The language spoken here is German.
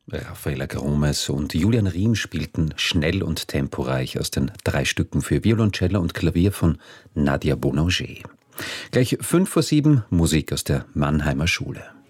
Raffaella Gromes und Julian Riem spielten schnell und temporeich aus den 3 Stücken für Violoncello und Klavier von Nadia Boulanger. Gleich 6:05 Musik aus der Mannheimer Schule.